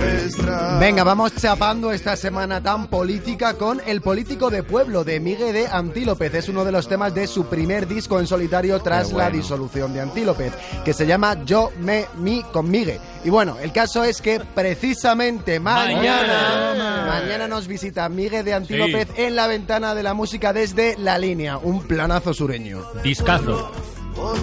nuestra. Venga, vamos chapando esta semana tan política con El político de pueblo de Migue de Antílopez. Es uno de los temas de su primer disco en solitario tras la disolución de Antílopez, que se llama Yo, me, mi con Migue. Y bueno, el caso es que precisamente mañana nos visita Migue de Antílopez en la ventana de la música desde La Línea, un planazo sureño. Discazo. Por